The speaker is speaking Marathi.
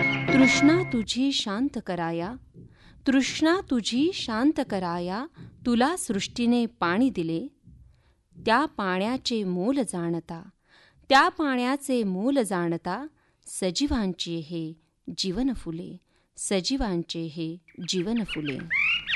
तृष्णा तुझी शांत कराया, तृष्णा तुझी शांत कराया, तुला सृष्टीने पाणी दिले. त्या पाण्याचे मोल जाणता, त्या पाण्याचे मोल जाणता, सजीवांचे हे जीवन फुले, सजीवांचे हे जीवन फुले.